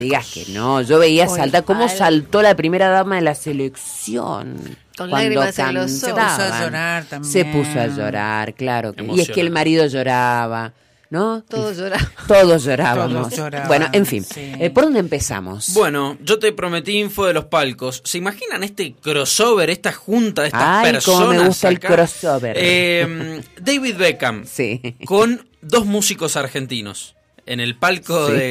Digas que no, yo veía saltar cómo saltó la primera dama de la selección. Con cuando lágrimas en los ojos. Se puso a llorar también. Se puso a llorar, claro. Y es que el marido lloraba, ¿no? Todos lloraban. Todos llorábamos. Todos lloraban, bueno, en fin, sí. ¿por dónde empezamos? Bueno, yo te prometí info de los palcos. ¿Se imaginan este crossover, esta junta de estas personas? Cómo me gusta acá? El crossover. David Beckham Sí. con 2 músicos argentinos en el palco Sí.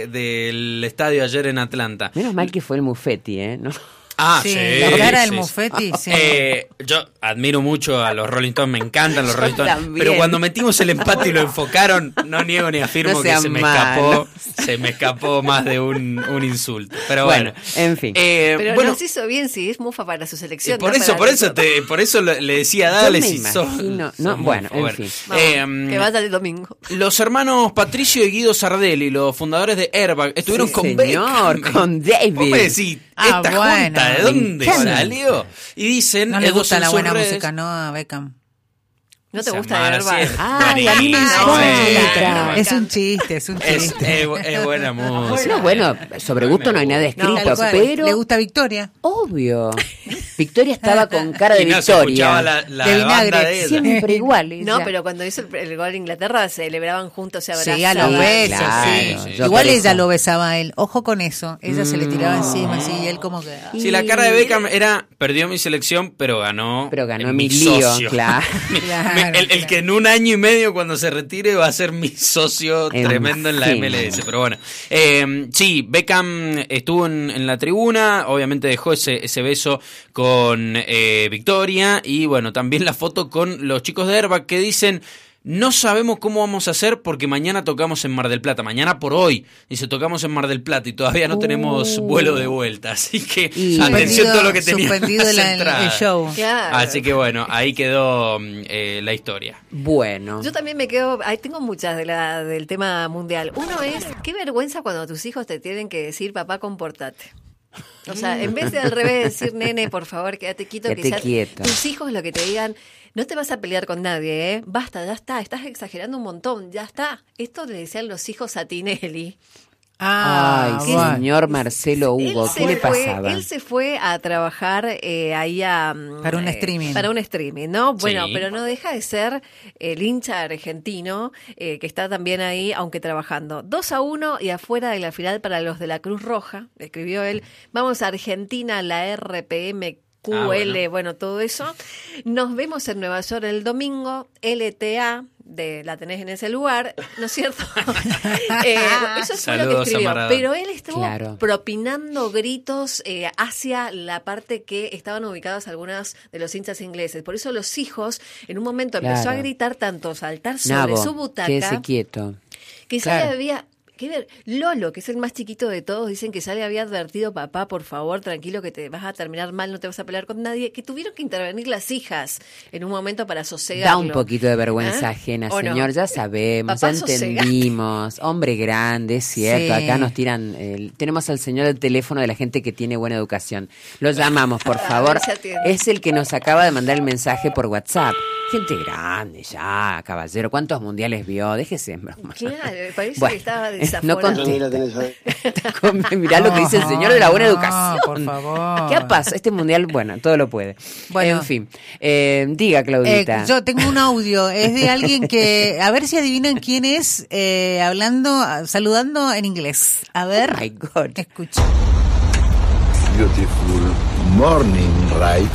del estadio ayer en Atlanta. Menos mal que fue el Muffetti, ¿eh? ¿No? Ah, Sí, sí. la cara del sí. Muffetti, sí. Yo admiro mucho a los Rolling Stones, me encantan los Rolling Stones, también. pero cuando metimos el empate y lo enfocaron, no niego ni afirmo No que sean malos. se me escapó más de un insulto. Pero bueno, en fin. Pero bueno, nos hizo bien si es mufa para su selección. por no eso, para por eso le decía, Yo dale me si imagino, sos no, muy bueno, en joven. fin. Vamos, que vaya el domingo. Los hermanos Patricio y Guido Sardelli, los fundadores de Airbag, estuvieron Sí, con señor, Beckham. con David. Vos me decís, Ah, esta bueno, junta, ¿de me dónde encanta. salió? Y dicen, No le ellos gusta en la sus buena redes- música, ¿no? A Beckham. ¿No te Sean gusta malas, Airbag? sí. Ay, a mí me Buenísimo, encanta. Es un chiste, es un Es, chiste. es buena música. No, bueno, sobre gusto no hay nada escrito, Tal cual. pero ¿Le gusta Victoria? obvio. Victoria estaba con cara de Y no se escuchaba Victoria. la De banda vinagre. de ella. Siempre igual. No, ella. pero cuando hizo el gol de Inglaterra celebraban juntos, se abrazaban. Sí, a los besos, claro, sí. yo Igual por ella eso. lo besaba a él. Ojo con eso. Ella se le tiraba encima, así, y él como que... Sí, la cara de Beckham era, perdió mi selección, pero ganó mi mi lío, socio. claro. Claro, el que en un año y medio cuando se retire va a ser mi socio En tremendo en la fin. MLS. Pero bueno, sí, Beckham estuvo en la tribuna, obviamente dejó ese beso con Victoria y bueno, también la foto con los chicos de Airbag que dicen... No sabemos cómo vamos a hacer porque mañana tocamos en Mar del Plata. Mañana por hoy. Dice, tocamos en Mar del Plata y todavía no tenemos vuelo de vuelta. Así que Y- atención todo lo que tenía suspendido las el entradas. show. Claro. Así que bueno, ahí quedó la historia. Bueno. Yo también me quedo, ahí tengo muchas del tema mundial. Uno es, qué vergüenza cuando tus hijos te tienen que decir, papá, comportate. O sea, en vez de al revés decir, nene, por favor, quédate quieto, Quédate quizás quieto. tus hijos lo que te digan, no te vas a pelear con nadie, ¿eh? Basta, ya está, estás exagerando un montón, ya está. Esto le decían los hijos a Tinelli. Ay, bueno. señor Marcelo Hugo, Él ¿qué le pasaba? Él se fue a trabajar ahí a... Para un streaming. Para un streaming, ¿no? Bueno, Sí. pero no deja de ser el hincha argentino que está también ahí, aunque trabajando. 2-1 y afuera de la final para los de la Cruz Roja, escribió él. Vamos a Argentina, la RPM. QL, bueno, todo eso. Nos vemos en Nueva York el domingo, LTA, la tenés en ese lugar, ¿no es cierto? Eso fue lo que Saludos a escribió. Maradona. Pero él estuvo Claro. propinando gritos hacia la parte que estaban ubicados algunos de los hinchas ingleses. Por eso los hijos, en un momento empezó Claro. a gritar tanto, saltar sobre Nabo, su butaca, quédese quieto. que Claro. ya le había... ¿Qué ver? Lolo, que es el más chiquito de todos, dicen que ya le había advertido, papá, por favor, tranquilo, que te vas a terminar mal, no te vas a pelear con nadie, que tuvieron que intervenir las hijas en un momento para sosegarlo. Da un poquito de vergüenza ¿Ah? ajena, ¿O no? señor, ya sabemos, Papá, ya sosegate. entendimos. Hombre grande, es cierto, Sí. acá nos tiran, tenemos al señor el teléfono de la gente que tiene buena educación. Lo llamamos, por favor. ver si atiende. Es el que nos acaba de mandar el mensaje por WhatsApp. Gente grande ya, caballero, ¿cuántos mundiales vio? Déjese en broma. Claro, parece Bueno, que estaba no desaforado. conté. Mirá lo que dice el señor de la buena No, educación. por favor. ¿Qué pasa? Este mundial, bueno, todo lo puede. Bueno. En fin, diga, Claudita. Yo tengo un audio, es de alguien que, a ver si adivinan quién es, saludando en inglés. A ver, Oh my God. escucha. Beautiful morning, right?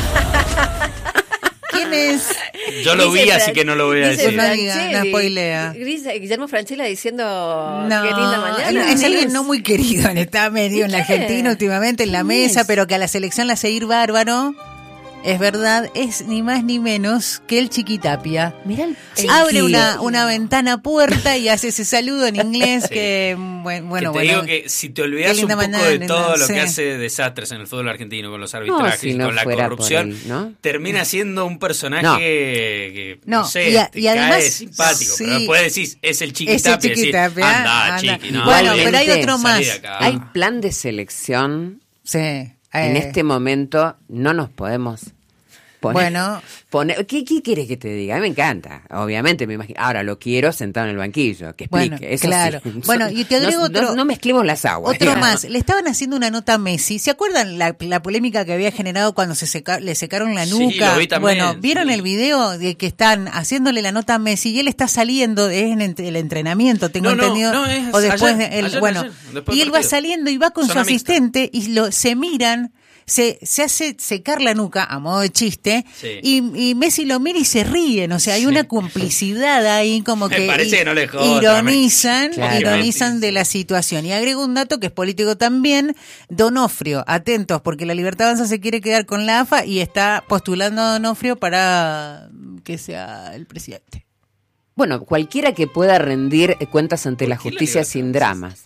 ¿Quién es? Yo lo vi, Dice así que no lo voy a dice decir. No diga, no Franchella. spoilea. Guillermo Franchella diciendo No, qué linda mañana. es alguien no muy querido, está medio en la quién? Argentina últimamente en la ¿Quién mesa, es? pero que a la selección la hace ir bárbaro. Es verdad, es ni más ni menos que el Chiquitapia. Mirá el Abre chiqui. una ventana puerta y hace ese saludo en inglés Sí. que bueno, que te digo que si te olvidas qué un linda poco mañana, de todo lo sí. que hace desastres en el fútbol argentino con los arbitrajes, si no con la fuera corrupción, por ahí, ¿no? termina siendo un personaje No. que No, no sé, y te además, cae simpático, sí. pero después decís, es el Ese Chiquitapia, decís, Chiquitapia, anda, anda. chiqui, no, Bueno, bien, pero hay otro salí más. de acá. Hay plan de selección. Sí. En este momento no nos podemos Bueno. ¿Qué quieres que te diga? A mí me encanta, obviamente, me imagino. Ahora lo quiero sentado en el banquillo, que explique. Bueno, eso claro. sí. Bueno, y te agrego otro. No mezclemos las aguas. Otro más. Le estaban haciendo una nota a Messi. ¿Se acuerdan la polémica que había generado cuando le secaron la nuca? Sí, lo vi también. Bueno, ¿vieron el video de que están haciéndole la nota a Messi y él está saliendo, es en el entrenamiento, tengo entendido? Es o después ayer, de él, ayer, bueno. después Y del él va partido. saliendo y va con su Zona mixta. asistente y se miran. Se hace secar la nuca a modo de chiste Sí. y Messi lo mira y se ríen, o sea, hay una complicidad ahí como Me que parece que no le joda, ironizan Claro. de la situación. Y agrego un dato que es político también, Donofrio, atentos, porque la Libertad Avanza se quiere quedar con la AFA y está postulando a Donofrio para que sea el presidente. Bueno, cualquiera que pueda rendir cuentas ante la ¿Por qué la justicia libertad? sin dramas.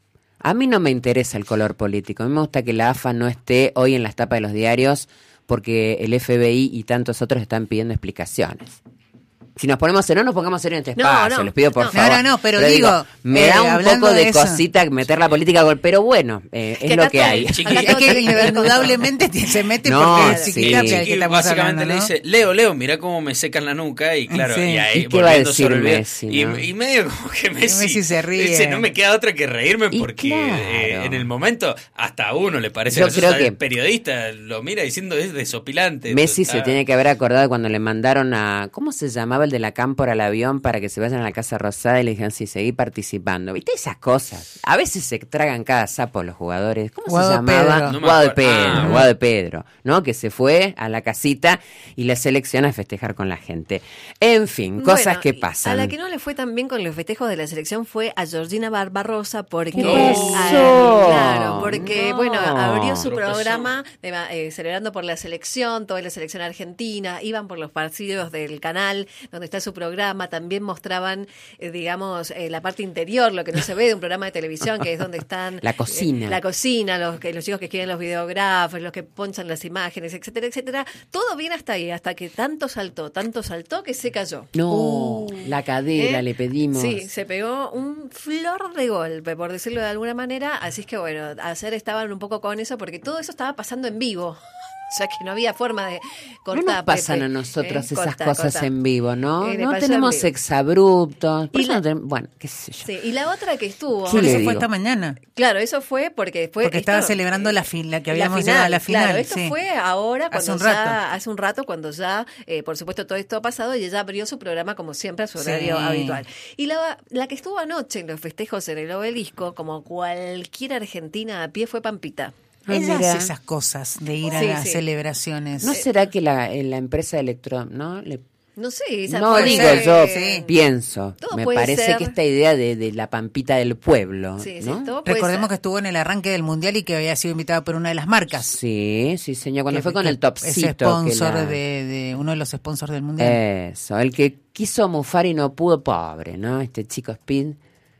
A mí no me interesa el color político. A mí me gusta que la AFA no esté hoy en las tapas de los diarios porque el FBI y tantos otros están pidiendo explicaciones. Si nos ponemos no nos pongamos serios en este No, espacio, no. les pido por No, favor. no, pero digo, me da un hablando poco de de eso. cosita meter la política, pero bueno, es que lo acá que todo- hay. Chiqui, Es que indudablemente se mete No, porque sí. es chiquita Sí, que estamos básicamente hablando, ¿no? le dice, Leo, mirá cómo me secan la nuca, y claro, Sí. y ahí ¿Y qué va a volviendo decir sobre el video, Messi, no? y medio como que Messi se ríe. dice, no me queda otra que reírme Y porque claro. en el momento hasta a uno le parece Yo gracioso, creo que- el periodista lo mira diciendo es desopilante. Messi se Está- tiene que haber acordado cuando le mandaron a... ¿Cómo se llamaba el de la Cámpora al avión para que se vayan a la Casa Rosada y le dijeron, sí, seguí participando? ¿Viste esas cosas? A veces se tragan cada sapo los jugadores. ¿Cómo Guado se llamaba? Pedro. No me Guado de acuerdo. Pedro, Ah. Guado de Pedro, ¿no? Que se fue a la casita y la selección a festejar con la gente. En fin, cosas Bueno, que y pasan. A la que no le fue tan bien con los festejos de la selección fue a Georgina Barbarosa porque ¿Qué pasó? claro, porque No. bueno, abrió su Tropezó. programa celebrando por la selección, toda la selección argentina, iban por los partidos del canal donde está su programa, también mostraban digamos la parte interior, lo que no se ve de un programa de televisión, que es donde están La cocina. la cocina, los chicos que escriben los videógrafos, los que ponchan las imágenes, etcétera, etcétera. Todo bien hasta ahí, hasta que tanto saltó que se cayó. No, la cadera le pedimos. Sí, se pegó un flor de golpe, por decirlo de alguna manera. Así es que bueno, ayer estaban un poco con eso porque todo eso estaba pasando en vivo. O sea que no había forma de cortar. No nos pasan Pepe. a nosotros esas Corta, cosas corta. en vivo, ¿no? Le No pasó tenemos en vivo. exabruptos. Por Y eso la- no tenemos- bueno, qué sé yo. Sí, y la otra que estuvo. ¿Qué le Eso digo? fue esta mañana. Claro, eso fue porque después. Porque estaba celebrando la que habíamos llegado a la final, Claro, esto sí. fue ahora, cuando Hace un rato. hace un rato, cuando ya, por supuesto, todo esto ha pasado y ella abrió su programa como siempre a su Sí. horario habitual. Y la que estuvo anoche en los festejos en el Obelisco, como cualquier argentina a pie, fue Pampita. Ay, Ella mira. hace esas cosas de ir a Sí, las sí. celebraciones. ¿No será que la empresa Electro, no? No sé, esa No fue- digo ser, yo, sí. pienso. Todo Me puede parece ser. que esta idea de la pampita del pueblo, Sí, sí, ¿no? todo puede Recordemos que ser. estuvo en el arranque del Mundial y que había sido invitado por una de las marcas. Sí, sí, señor. Cuando Que- fue con que el topcito. Es sponsor de uno de los sponsors del Mundial. Eso, el que quiso mufar y no pudo, pobre, ¿no? Este chico Speed.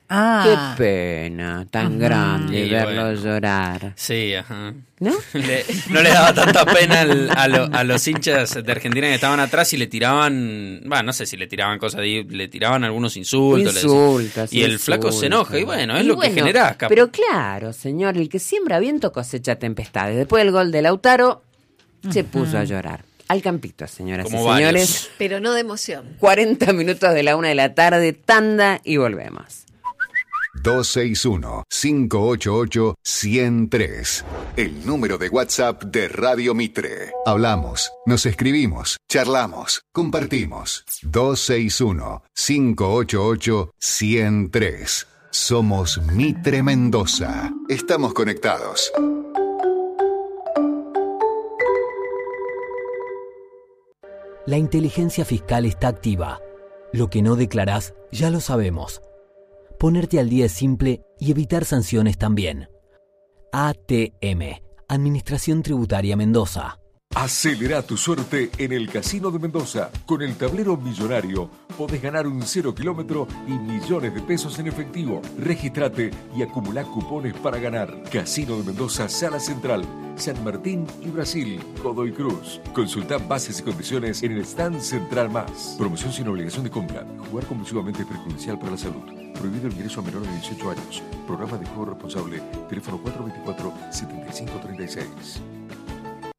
Ah, Qué pena, tan grande Y verlo bueno. llorar. Sí, ajá. ¿No? No le daba tanta pena a los hinchas de Argentina que estaban atrás y le tiraban, bueno, no sé si le tiraban cosas, le tiraban algunos insultos. le decían- Insultos, y el flaco se enoja y bueno, es lo que genera. Pero claro, señor, el que siembra viento cosecha tempestades. Después del gol de Lautaro, se puso a llorar. Al campito, señoras Como y varios. señores. Pero no de emoción. 40 minutos de la 1 de la tarde, tanda y volvemos. 261-588-103. El número de WhatsApp de Radio Mitre. Hablamos, nos escribimos, charlamos, compartimos. 261-588-103. Somos Mitre Mendoza. Estamos conectados. La inteligencia fiscal está activa. Lo que no declarás, ya lo sabemos. Ponerte al día es simple y evitar sanciones también. ATM, Administración Tributaria Mendoza. Acelera tu suerte en el Casino de Mendoza. Con el tablero millonario podés ganar un 0 kilómetro y millones de pesos en efectivo. Regístrate y acumulá cupones para ganar. Casino de Mendoza, Sala Central, San Martín y Brasil, Godoy Cruz. Consulta bases y condiciones en el stand Central Más. Promoción sin obligación de compra. Jugar compulsivamente es perjudicial para la salud. Prohibido el ingreso a menores de 18 años. Programa de juego responsable. Teléfono 424-7536.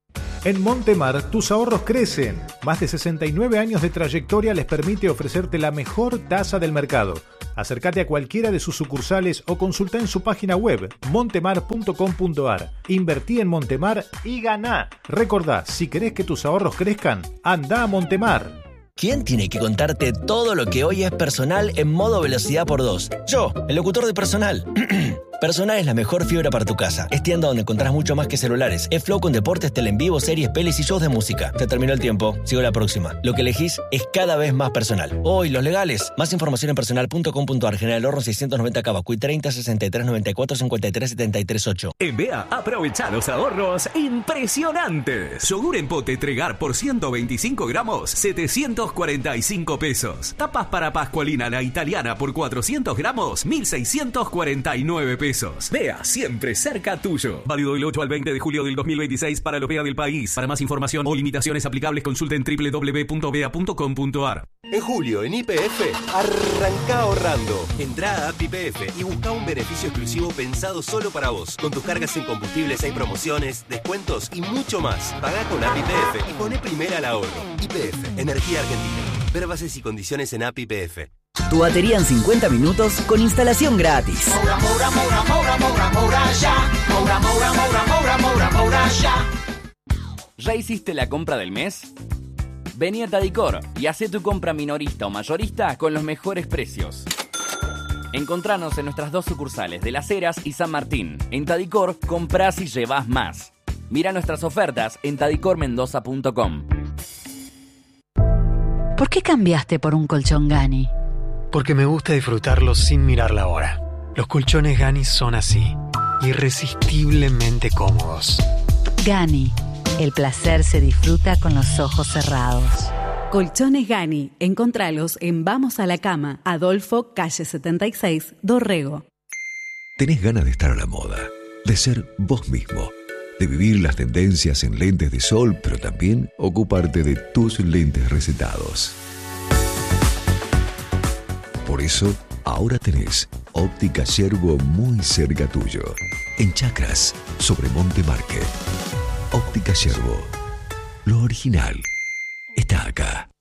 En Montemar, tus ahorros crecen. Más de 69 años de trayectoria les permite ofrecerte la mejor tasa del mercado. Acércate a cualquiera de sus sucursales o consulta en su página web montemar.com.ar. Invertí en Montemar y ganá. Recordá, si querés que tus ahorros crezcan, anda a Montemar. ¿Quién tiene que contarte todo lo que hoy es Personal en modo velocidad por 2? Yo, el locutor de Personal. Personal es la mejor fibra para tu casa. Es tienda donde encontrás mucho más que celulares. Es Flow con deportes, tele en vivo, series, pelis y shows de música. Se terminó el tiempo. Sigo la próxima. Lo que elegís es cada vez más Personal. Hoy, los legales. Más información en personal.com.ar. General Horno 690 Cavacuy 30 63 94 53 73 8. En BEA, aprovecha los ahorros impresionantes. Yogur en pote Tregar por 125 gramos, 745 pesos. Tapas para Pascualina la italiana por 400 gramos, 1.649 pesos. BEA, siempre cerca tuyo. Válido del 8 al 20 de julio del 2026 para el BEA del país. Para más información o limitaciones aplicables, consulten www.bea.com.ar. En julio, en YPF, arranca ahorrando. Entrá a App YPF y busca un beneficio exclusivo pensado solo para vos. Con tus cargas en combustibles hay promociones, descuentos y mucho más. Pagá con App YPF y poné primera al ahorro. YPF, Energía Argentina. Ver bases y condiciones en App YPF. Tu batería en 50 minutos con instalación gratis. ¿Ya hiciste la compra del mes? Vení a Tadicor y hacé tu compra minorista o mayorista con los mejores precios. Encontranos en nuestras 2 sucursales de Las Heras y San Martín. En Tadicor, comprás y llevás más. Mira nuestras ofertas en tadicormendoza.com. ¿Por qué cambiaste por un colchón Gani? Porque me gusta disfrutarlo sin mirar la hora. Los colchones Gani son así, irresistiblemente cómodos. Gani, el placer se disfruta con los ojos cerrados. Colchones Gani, encontralos en Vamos a la Cama, Adolfo, calle 76, Dorrego. ¿Tenés ganas de estar a la moda? De ser vos mismo, de vivir las tendencias en lentes de sol, pero también ocuparte de tus lentes recetados. Por eso, ahora tenés Óptica Yerbo muy cerca tuyo. En Chacras, sobre Monte Market. Óptica Yerbo. Lo original está acá.